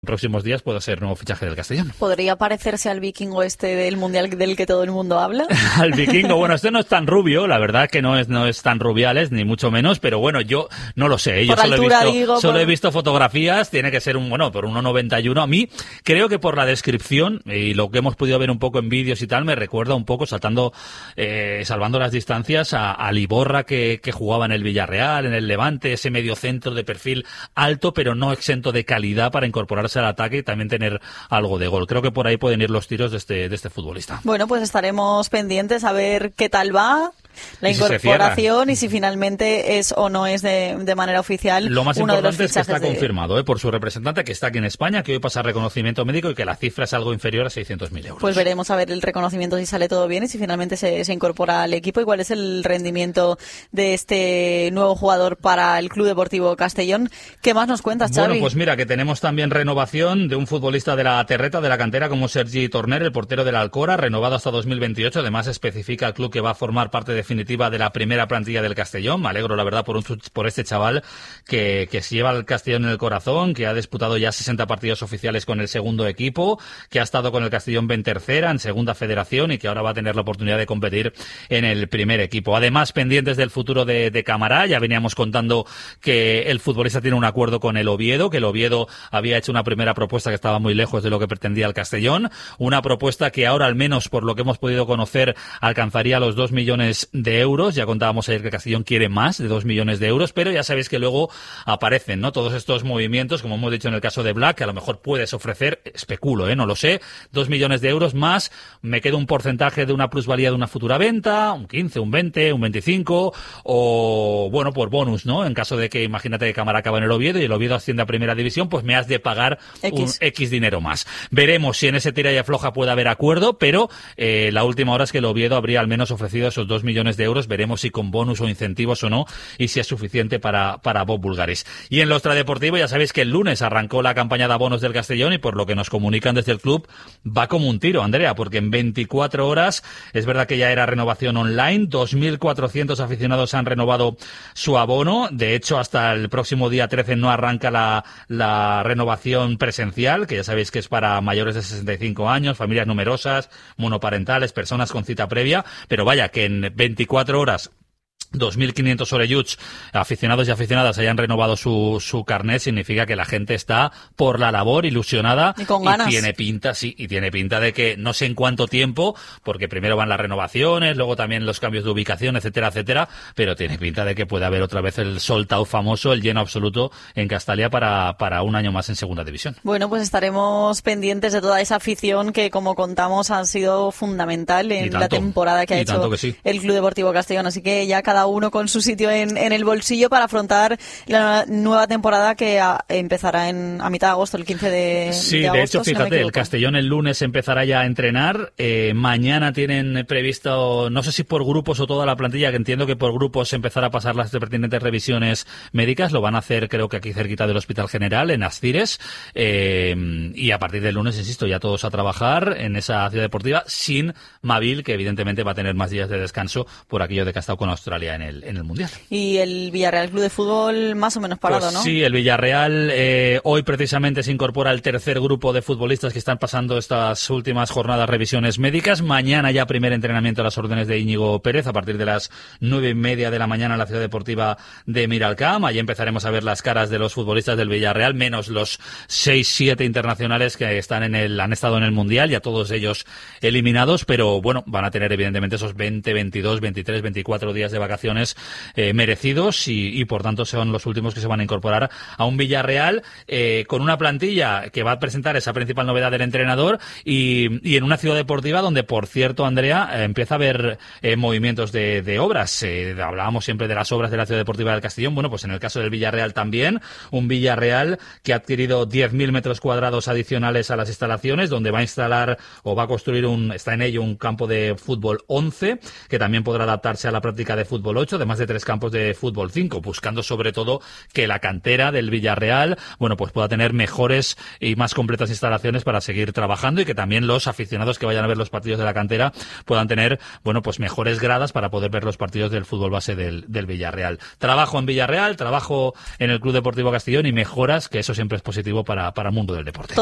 próximos días puede ser nuevo fichaje del Castellón. ¿Podría parecerse al vikingo del Mundial del que todo el mundo habla? Al vikingo, bueno, este no es tan rubio, la verdad que no es tan rubiales, ni mucho menos, pero bueno, yo no lo sé. Yo solo he visto fotografías, tiene que ser por 1,91. A mí creo que por la descripción y lo que hemos podido ver un poco en vídeos y tal, me recuerda un poco, salvando las distancias, a Iborra que jugaba en el Villarreal, en el Levante, ese medio centro de perfil alto, pero no exento de calidad para incorporarse al ataque y también tener algo de gol. Creo que por ahí pueden ir los tiros de este futbolista. Bueno, pues estaremos pendientes a ver qué tal va la incorporación y si finalmente es o no es de manera oficial. Lo más importante es que está confirmado por su representante, que está aquí en España, que hoy pasa reconocimiento médico y que la cifra es algo inferior a 600.000 euros. Pues veremos a ver el reconocimiento si sale todo bien y si finalmente se incorpora al equipo y cuál es el rendimiento de este nuevo jugador para el Club Deportivo Castellón. ¿Qué más nos cuentas, Xavi? Bueno, pues mira, que tenemos también renovación de un futbolista de la Terreta, de la cantera, como Sergi Torner, el portero del Alcora, renovado hasta 2028. Además, especifica el club que va a formar parte definitiva de la primera plantilla del Castellón. Me alegro, la verdad, por este chaval que se lleva el Castellón en el corazón, que ha disputado ya 60 partidos oficiales con el segundo equipo, que ha estado con el Castellón en tercera, en segunda federación y que ahora va a tener la oportunidad de competir en el primer equipo. Además, pendientes del futuro de Camará, ya veníamos contando que el futbolista tiene un acuerdo con el Oviedo, que el Oviedo había hecho una primera propuesta que estaba muy lejos de lo que pretendía el Castellón, una propuesta que ahora, al menos por lo que hemos podido conocer, alcanzaría los 2 millones de euros. Ya contábamos ayer que Castellón quiere más de 2 millones de euros, pero ya sabéis que luego aparecen, ¿no?, todos estos movimientos, como hemos dicho en el caso de Black, que a lo mejor puedes ofrecer, especulo, no lo sé, 2 millones de euros más, me quedo un porcentaje de una plusvalía de una futura venta, un 15, un 20, un 25, o bueno, por bonus, ¿no? En caso de que, imagínate que Camará acaba en el Oviedo y el Oviedo asciende a primera división, pues me has de pagar un X dinero más. Veremos si en ese tira y afloja puede haber acuerdo, pero la última hora es que el Oviedo habría al menos ofrecido esos 2 millones de euros. Veremos si con bonus o incentivos o no, y si es suficiente para Bob Bulgaris. Y en lo extradeportivo, ya sabéis que el lunes arrancó la campaña de abonos del Castellón y por lo que nos comunican desde el club, va como un tiro, Andrea, porque en 24 horas, es verdad que ya era renovación online, 2.400 aficionados han renovado su abono. De hecho, hasta el próximo día 13 no arranca la renovación presencial, que ya sabéis que es para mayores de 65 años, familias numerosas, monoparentales, personas con cita previa, pero vaya, que en 24 horas 2.500 orelluts, aficionados y aficionadas, hayan renovado su carnet, significa que la gente está por la labor, ilusionada y con ganas. Tiene pinta de que no sé en cuánto tiempo, porque primero van las renovaciones, luego también los cambios de ubicación, etcétera, pero tiene pinta de que puede haber otra vez el sold out famoso, el lleno absoluto en Castalia para un año más en segunda división. Bueno, pues estaremos pendientes de toda esa afición que, como contamos, ha sido fundamental en la temporada que ha hecho el Club Deportivo Castellón, así que ya cada uno con su sitio en el bolsillo para afrontar la nueva temporada que empezará a mitad de agosto, el 15 de agosto. De hecho, fíjate, el Castellón el lunes empezará ya a entrenar. Mañana tienen previsto, no sé si por grupos o toda la plantilla, que entiendo que por grupos empezará a pasar las pertinentes revisiones médicas. Lo van a hacer, creo que aquí cerquita del Hospital General, en Ascires. Y a partir del lunes, insisto, ya todos a trabajar en esa ciudad deportiva, sin Mavil, que evidentemente va a tener más días de descanso por aquello de que ha estado con Australia en el Mundial. Y el Villarreal Club de Fútbol más o menos parado, pues ¿no? Sí, el Villarreal hoy precisamente se incorpora al tercer grupo de futbolistas que están pasando estas últimas jornadas revisiones médicas. Mañana ya primer entrenamiento a las órdenes de Íñigo Pérez a partir de las 9:30 de la mañana en la ciudad deportiva de Miralcam. Allí empezaremos a ver las caras de los futbolistas del Villarreal, menos los 6-7 internacionales que han estado en el Mundial, ya todos ellos eliminados, pero bueno, van a tener evidentemente esos 20, 22, 23, 24 días de vacaciones merecidos y por tanto son los últimos que se van a incorporar a un Villarreal con una plantilla que va a presentar esa principal novedad del entrenador y en una ciudad deportiva donde, por cierto, Andrea, empieza a haber movimientos de obras. Hablábamos siempre de las obras de la ciudad deportiva del Castellón. Bueno, pues en el caso del Villarreal también, un Villarreal que ha adquirido 10.000 metros cuadrados adicionales a las instalaciones, donde va a instalar o va a construir está en ello un campo de fútbol 11, que también podrá adaptarse a la práctica de fútbol fútbol 8, además de 3 campos de fútbol 5, buscando sobre todo que la cantera del Villarreal, bueno, pues pueda tener mejores y más completas instalaciones para seguir trabajando, y que también los aficionados que vayan a ver los partidos de la cantera puedan tener, bueno, pues mejores gradas para poder ver los partidos del fútbol base del Villarreal. Trabajo en Villarreal, trabajo en el Club Deportivo Castellón y mejoras, que eso siempre es positivo para el mundo del deporte.